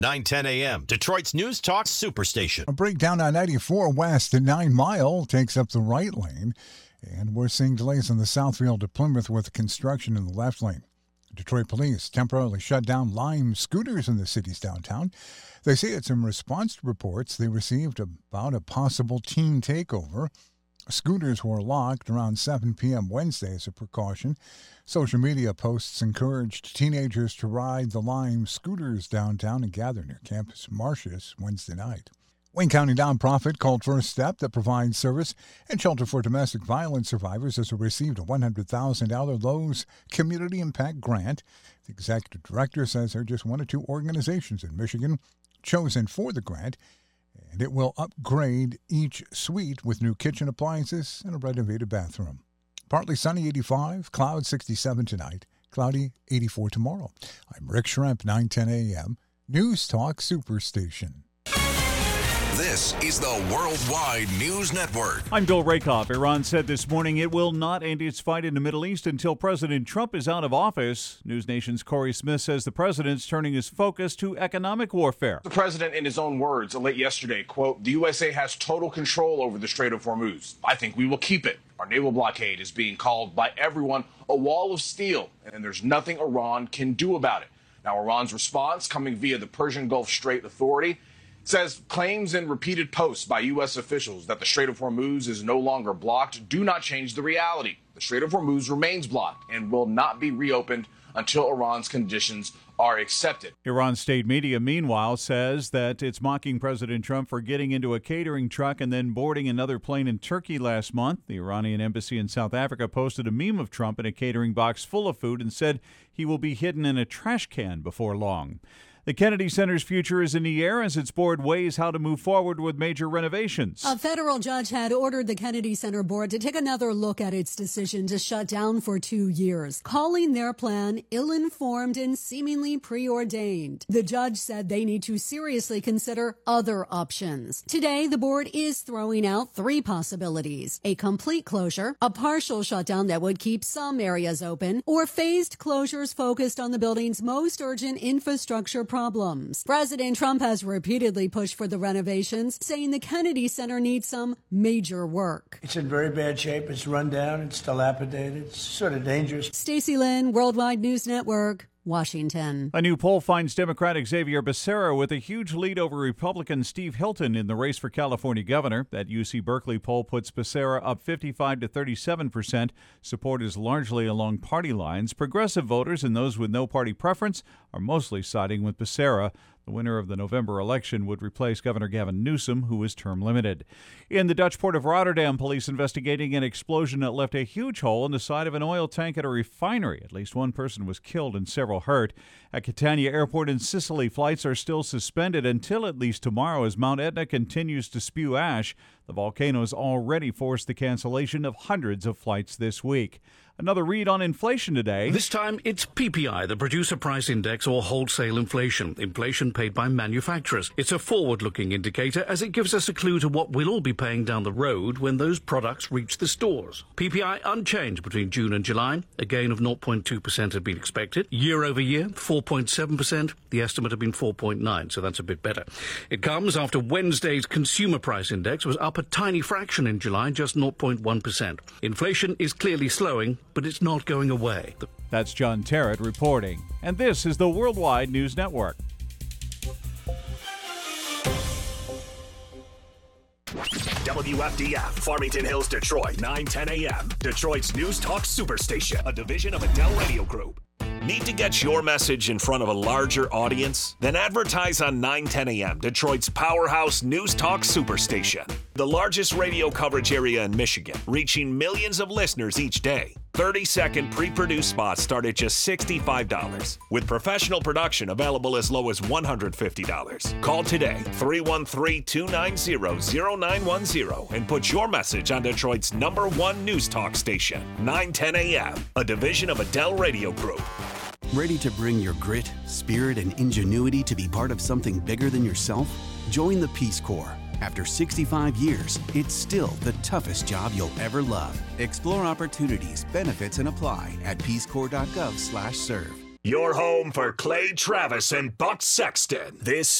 9:10 a.m. Detroit's News Talk Superstation. A breakdown on 94 West at 9 Mile takes up the right lane. And we're seeing delays on the Southfield to Plymouth with construction in the left lane. Detroit police temporarily shut down Lime scooters in the city's downtown. They say it's in response to reports they received about a possible teen takeover. Scooters were locked around 7 p.m. Wednesday as a precaution. Social media posts encouraged teenagers to ride the Lime scooters downtown and gather near Campus Martius Wednesday night. Wayne County nonprofit called First Step that provides service and shelter for domestic violence survivors has received a $100,000 Lowe's Community Impact Grant. The executive director says they're just one of two organizations in Michigan chosen for the grant, and it will upgrade each suite with new kitchen appliances and a renovated bathroom. Partly sunny 85, clouds 67 tonight, cloudy 84 tomorrow. I'm Rick Schremp, 9:10 a.m., News Talk Superstation. This is the Worldwide News Network. I'm Bill Rakoff. Iran said this morning it will not end its fight in the Middle East until President Trump is out of office. News Nation's Corey Smith says the president's turning his focus to economic warfare. The president, in his own words, late yesterday, quote, "The USA has total control over the Strait of Hormuz. I think we will keep it. Our naval blockade is being called by everyone a wall of steel, and there's nothing Iran can do about it." Now, Iran's response, coming via the Persian Gulf Strait Authority, says claims and repeated posts by U.S. officials that the Strait of Hormuz is no longer blocked do not change the reality. The Strait of Hormuz remains blocked and will not be reopened until Iran's conditions are accepted. Iran state media, meanwhile, says that it's mocking President Trump for getting into a catering truck and then boarding another plane in Turkey last month. The Iranian embassy in South Africa posted a meme of Trump in a catering box full of food and said he will be hidden in a trash can before long. The Kennedy Center's future is in the air as its board weighs how to move forward with major renovations. A federal judge had ordered the Kennedy Center board to take another look at its decision to shut down for 2 years, calling their plan ill-informed and seemingly preordained. The judge said they need to seriously consider other options. Today, the board is throwing out 3 possibilities: a complete closure, a partial shutdown that would keep some areas open, or phased closures focused on the building's most urgent infrastructure problems. President Trump has repeatedly pushed for the renovations, saying the Kennedy Center needs some major work. It's in very bad shape. It's run down. It's dilapidated. It's sort of dangerous. Stacey Lynn, Worldwide News Network, Washington. A new poll finds Democratic Xavier Becerra with a huge lead over Republican Steve Hilton in the race for California governor. That UC Berkeley poll puts Becerra up 55 to 37%. Support is largely along party lines. Progressive voters and those with no party preference are mostly siding with Becerra. The winner of the November election would replace Governor Gavin Newsom, who is term limited. In the Dutch port of Rotterdam, police investigating an explosion that left a huge hole in the side of an oil tank at a refinery. At least one person was killed and several hurt. At Catania Airport in Sicily, flights are still suspended until at least tomorrow as Mount Etna continues to spew ash. The volcano has already forced the cancellation of hundreds of flights this week. Another read on inflation today. This time it's PPI, the Producer Price Index, or wholesale inflation. Inflation paid by manufacturers. It's a forward-looking indicator as it gives us a clue to what we'll all be paying down the road when those products reach the stores. PPI unchanged between June and July. A gain of 0.2% had been expected. Year over year, 4.7%. The estimate had been 4.9%, so that's a bit better. It comes after Wednesday's Consumer Price Index was up a tiny fraction in July, just 0.1%. Inflation is clearly slowing, but it's not going away. That's John Terrett reporting. And this is the Worldwide News Network. WFDF, Farmington Hills, Detroit, 9:10 a.m. Detroit's News Talk Superstation, a division of Adele Radio Group. Need to get your message in front of a larger audience? Then advertise on 9:10 a.m., Detroit's powerhouse News Talk Superstation. The largest radio coverage area in Michigan, reaching millions of listeners each day. 30-second pre-produced spots start at just $65, with professional production available as low as $150. Call today, 313-290-0910, and put your message on Detroit's #1 news talk station, 9:10 a.m., a division of Adele Radio Group. Ready to bring your grit, spirit, and ingenuity to be part of something bigger than yourself? Join the Peace Corps. After 65 years, it's still the toughest job you'll ever love. Explore opportunities, benefits, and apply at peacecorps.gov/serve. Your home for Clay Travis and Buck Sexton. This